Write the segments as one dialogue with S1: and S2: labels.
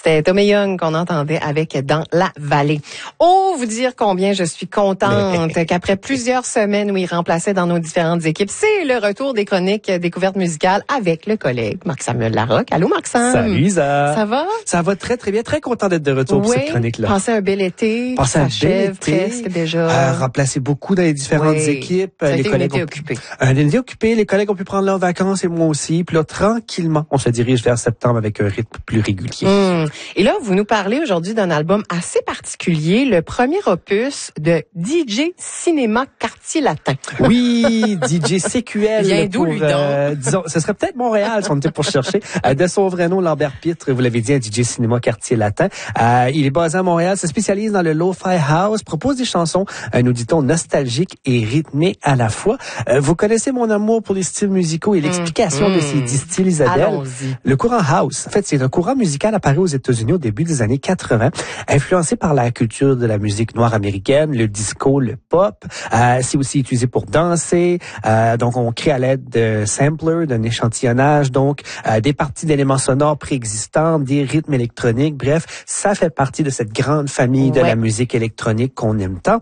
S1: C'était Tommy Young qu'on entendait avec Dans la vallée. Oh, vous dire combien je suis contente qu'après plusieurs semaines où il remplaçait dans nos différentes équipes, c'est le retour des chroniques découvertes musicales avec le collègue Marc-Samuel Larocque. Allô, Marc-Sam.
S2: Salut, Isa.
S1: Ça va?
S2: Ça va très, très bien. Très content d'être de retour pour cette chronique-là.
S1: Passez un bel été.
S2: Passez un bel été.
S1: Presque déjà.
S2: Remplacer beaucoup dans les différentes équipes.
S1: Ça a
S2: les
S1: été
S2: collègues
S1: une été occupée.
S2: Une été occupée. Les collègues ont pu prendre leurs vacances et moi aussi. Puis là, tranquillement, on se dirige vers septembre avec un rythme plus régulier.
S1: Et là, vous nous parlez aujourd'hui d'un album assez particulier, le premier opus de DJ Cinéma Quartier Latin.
S2: Oui, DJ CQL.
S1: Vient d'où, lui, donc?
S2: Disons, ce serait peut-être Montréal si on était pour chercher. De son vrai nom, Lambert Pitre, vous l'avez dit, un DJ Cinéma Quartier Latin. Il est basé à Montréal, se spécialise dans le lo-fi house, propose des chansons, nous dit-on, nostalgiques et rythmées à la fois. Vous connaissez mon amour pour les styles musicaux et l'explication de ces 10 styles, Isabelle.
S1: Allons-y.
S2: Le courant house, en fait, c'est un courant musical apparu aux États-Unis au début des années 80, influencé par la culture de la musique noire américaine, le disco, le pop. C'est aussi utilisé pour danser. Donc, on crée à l'aide de samplers, d'un échantillonnage, donc des parties d'éléments sonores préexistants, des rythmes électroniques. Bref, ça fait partie de cette grande famille de la musique électronique qu'on aime tant.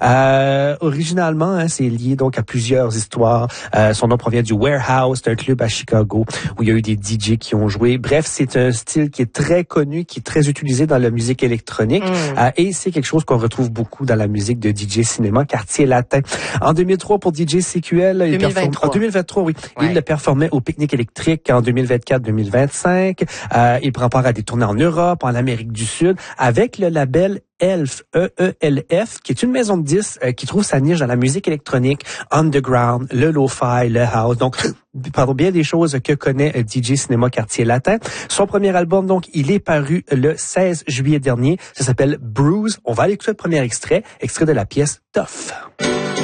S2: Originalement, c'est lié donc à plusieurs histoires. Son nom provient du Warehouse, c'est un club à Chicago où il y a eu des DJ qui ont joué. Bref, c'est un style qui est très connu, qui est très utilisé dans la musique électronique et c'est quelque chose qu'on retrouve beaucoup dans la musique de DJ Cinéma Quartier Latin. En 2003, pour DJ CQL, en 2023, oui. Il le performait au Pique-Nique électrique en 2024-2025. Il prend part à des tournées en Europe, en Amérique du Sud, avec le label ELF, E-E-L-F, qui est une maison de disques qui trouve sa niche dans la musique électronique, underground, le lo-fi, le house. Donc, bien des choses que connaît DJ Cinéma Quartier Latin. Son premier album, donc, il est paru le 16 juillet dernier. Ça s'appelle Bruise. On va aller écouter le premier extrait de la pièce Tough.